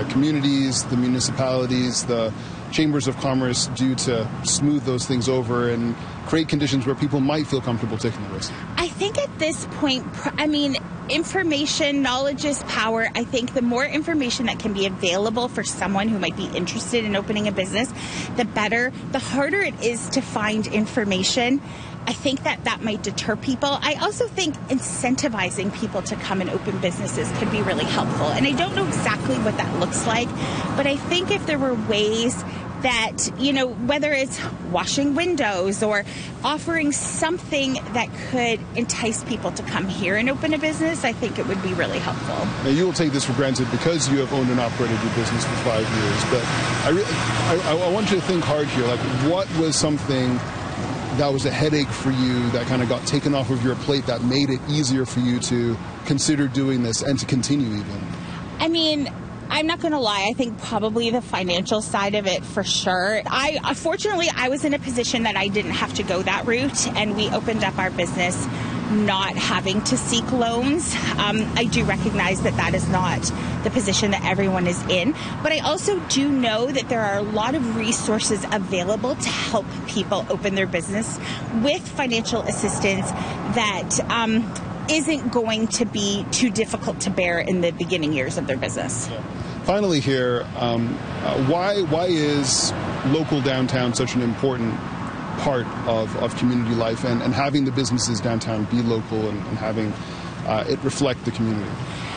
communities, the municipalities, the chambers of commerce do to smooth those things over and create conditions where people might feel comfortable taking the risk? I think at this point, information, knowledge is power. I think the more information that can be available for someone who might be interested in opening a business, the better. The harder it is to find information, I think that might deter people. I also think incentivizing people to come and open businesses could be really helpful. And I don't know exactly what that looks like, but I think if there were ways that, whether it's washing windows or offering something that could entice people to come here and open a business, I think it would be really helpful. Now, you will take this for granted because you have owned and operated your business for 5 years, but I want you to think hard here. Like, what was something that was a headache for you that kind of got taken off of your plate that made it easier for you to consider doing this and to continue even? I'm not going to lie. I think probably the financial side of it for sure. Fortunately, I was in a position that I didn't have to go that route, and we opened up our business not having to seek loans. I do recognize that is not the position that everyone is in, but I also do know that there are a lot of resources available to help people open their business with financial assistance that isn't going to be too difficult to bear in the beginning years of their business. Yeah. Finally here, why is local downtown such an important part of community life and having the businesses downtown be local and having it reflect the community?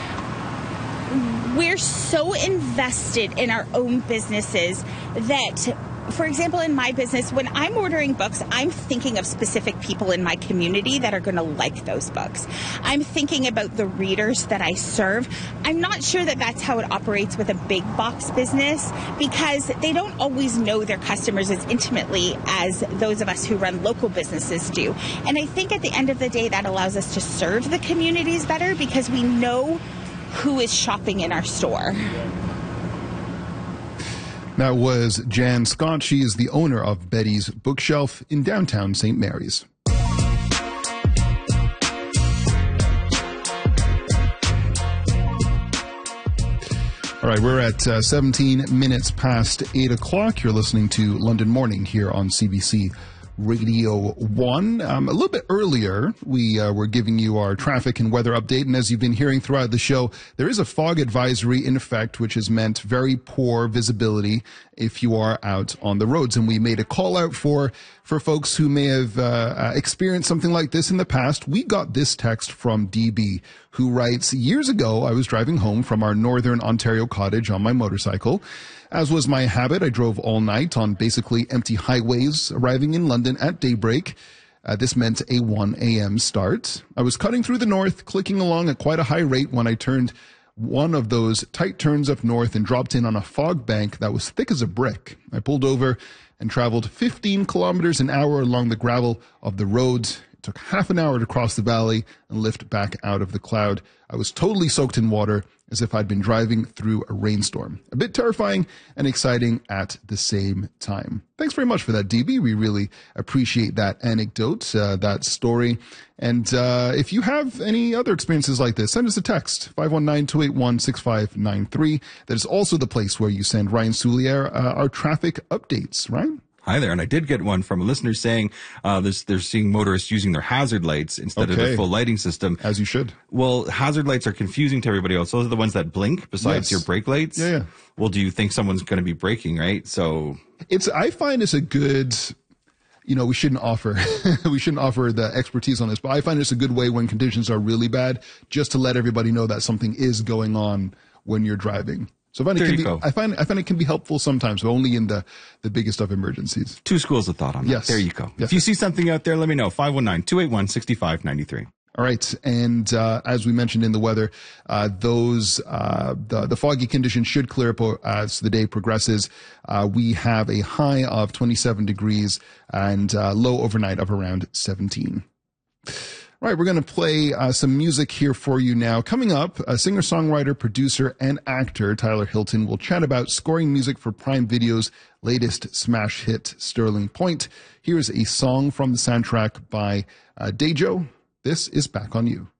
We're so invested in our own businesses that, for example, in my business, when I'm ordering books, I'm thinking of specific people in my community that are going to like those books. I'm thinking about the readers that I serve. I'm not sure that that's how it operates with a big box business because they don't always know their customers as intimately as those of us who run local businesses do. And I think at the end of the day, that allows us to serve the communities better because we know who is shopping in our store. That was Jan Scott. She is the owner of Betty's Bookshelf in downtown St. Mary's. All right, we're at 17 minutes past 8 o'clock. You're listening to London Morning here on CBC Radio 1. A little bit earlier, we were giving you our traffic and weather update, and as you've been hearing throughout the show, there is a fog advisory in effect, which has meant very poor visibility if you are out on the roads. And we made a call out for folks who may have experienced something like this in the past. We got this text from DB, who writes, years ago, I was driving home from our Northern Ontario cottage on my motorcycle. As was my habit, I drove all night on basically empty highways, arriving in London at daybreak. This meant a 1 a.m. start. I was cutting through the north, clicking along at quite a high rate when I turned one of those tight turns up north and dropped in on a fog bank that was thick as a brick. I pulled over and traveled 15 kilometers an hour along the gravel of the road. It took half an hour to cross the valley and lift back out of the cloud. I was totally soaked in water, as if I'd been driving through a rainstorm. A bit terrifying and exciting at the same time. Thanks very much for that, DB. We really appreciate that anecdote, that story. And if you have any other experiences like this, send us a text, 519-281-6593. That is also the place where you send Ryan Soulier our traffic updates, right? Hi there, and I did get one from a listener saying they're seeing motorists using their hazard lights instead of the full lighting system. As you should. Well, hazard lights are confusing to everybody else. Those are the ones that blink besides your brake lights. Yeah. Well, do you think someone's going to be braking, right? So I find it's a good, we shouldn't offer the expertise on this, but I find it's a good way when conditions are really bad just to let everybody know that something is going on when you're driving. So I find it can be helpful sometimes, but only in the biggest of emergencies. Two schools of thought on that. Yes. There you go. Yes. If you see something out there, let me know. 519-281-6593. All right. And as we mentioned in the weather, the foggy conditions should clear up as the day progresses. We have a high of 27 degrees and low overnight of around 17. All right, we're going to play some music here for you now. Coming up, a singer-songwriter, producer, and actor, Tyler Hilton, will chat about scoring music for Prime Video's latest smash hit, Sterling Point. Here's a song from the soundtrack by Dejo. This is Back on You.